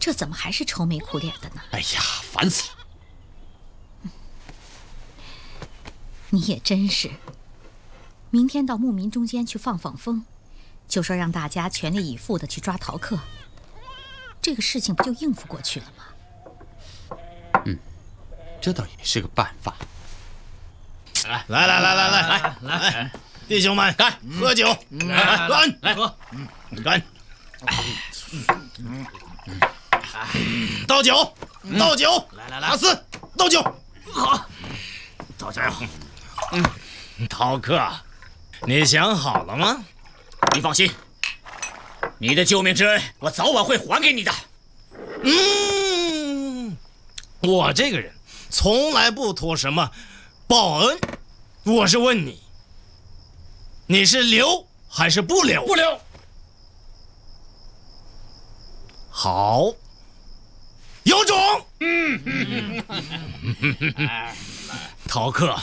这怎么还是愁眉苦脸的呢？ 哎呀，烦死了！ 你也真是，明天到牧民中间去放放风，就说让大家全力以赴的去抓逃课，这个事情不就应付过去了吗？ 这倒也是个办法。 来，弟兄们，干喝酒，干来喝， 干！倒酒， 来， 阿四倒酒， 好，倒酒。陶克，你想好了吗？ 你放心，你的救命之恩，我早晚会还给你的。 我这个人从来不图什么报恩，我是问你，你是留还是不留？ 不留。 好，有种！陶克，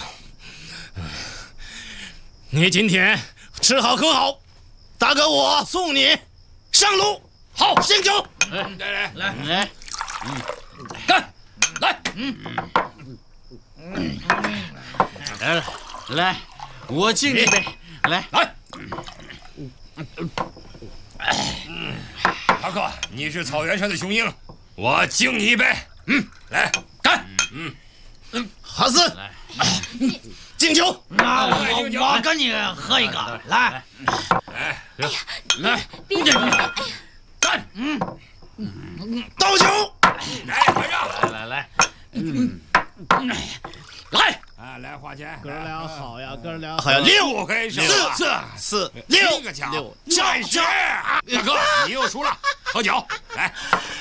你今天吃好喝好，大哥我送你上路。 好， 敬酒。 来，干！ 来，我敬你一杯。来， 塔克，你是草原上的雄鹰，我敬你一杯。来，干！ 哈斯，敬酒。 我跟你喝一个，来， 别干！ 干！ 倒酒。 来， 来花钱。 哥俩好呀，哥俩好呀，6黑是吧 4、 这 6 个强， 战士。 大哥，你又输了，喝酒来。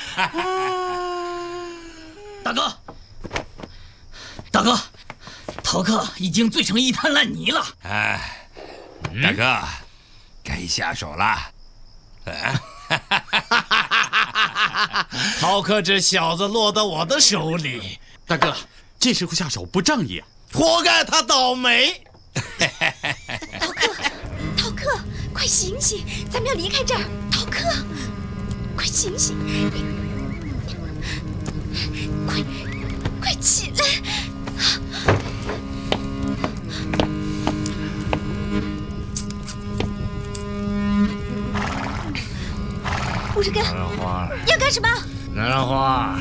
大哥，陶克已经醉成一滩烂泥了。 哎，大哥，该下手了。 陶克这小子落到我的手里， 大哥，这时候下手不仗义啊！ 活该他倒霉。 陶克，快醒醒，咱们要离开这儿。陶克，快醒醒，快起来！武士根，要干什么？ 南兰花，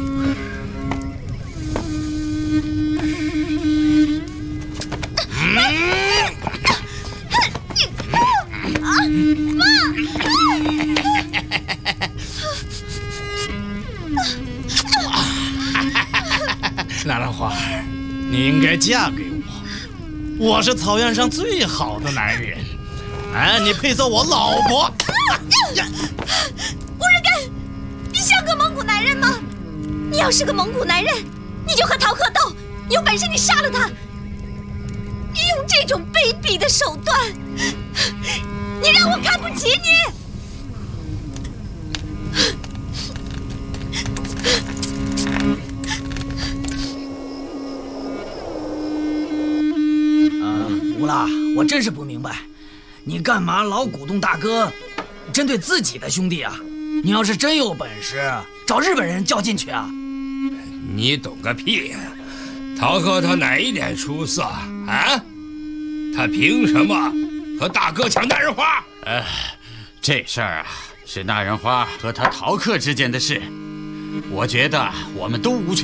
南兰花，你应该嫁给我，我是草原上最好的男人，哎，你配做我老婆。 武士根，你像个蒙古男人吗？你要是个蒙古男人，你就和陶克斗，有本事你杀了他。你用这种卑鄙的手段，你让我看不起你。 乌拉，我真是不明白，你干嘛老鼓动大哥针对自己的兄弟啊？你要是真有本事，找日本人较劲去啊！ 你懂个屁呀！陶克他哪一点出色啊？他凭什么和大哥抢大人花？ 这事儿啊，是大人花和他陶克之间的事，我觉得我们都无权